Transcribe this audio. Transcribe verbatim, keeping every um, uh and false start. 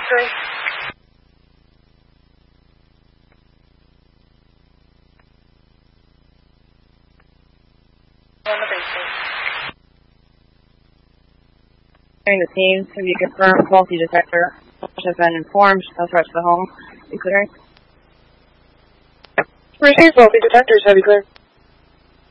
Three. On the base. During the scene, have you confirmed faulty detector has been informed of threats to the home? Be clear. Received faulty detectors, have you clear?